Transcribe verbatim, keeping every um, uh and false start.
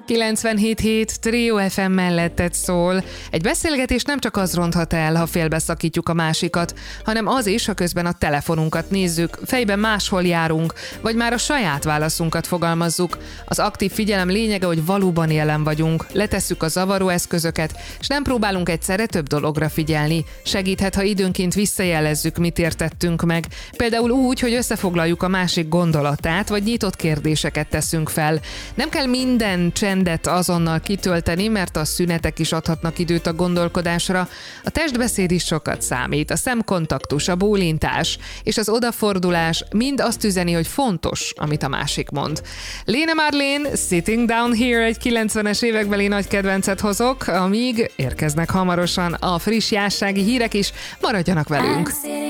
kilencvenhét hét Trio ef em melletted szól. Egy beszélgetés nem csak az ronthat el, ha félbeszakítjuk a másikat, hanem az is, ha közben a telefonunkat nézzük, fejben máshol járunk, vagy már a saját válaszunkat fogalmazzuk. Az aktív figyelem lényege, hogy valóban jelen vagyunk, letesszük a zavaró eszközöket, és nem próbálunk egyszerre több dologra figyelni. Segíthet, ha időnként visszajelezzük, mit értettünk meg. Például úgy, hogy összefoglaljuk a másik gondolatát, vagy nyitott kérdéseket teszünk fel. Nem kell minden csendet azonnal kitölteni, mert a szünetek is adhatnak időt a gondolkodásra. A testbeszéd is sokat számít, a szemkontaktus, a bólintás és az odafordulás mind azt üzeni, hogy fontos, amit a másik mond. Lena Marlene, Sitting Down Here egy kilencvenes évekbeli nagy kedvencet hozok, amíg érkeznek hamarosan a friss jássági hírek is, maradjanak velünk!